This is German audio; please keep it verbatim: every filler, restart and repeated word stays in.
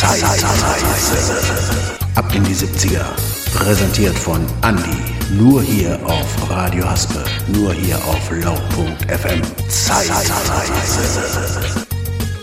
Zeitreise. Ab in die siebziger. Präsentiert von Andi. Nur hier auf Radio Haspe. Nur hier auf Laut Punkt F M. Zeitreise.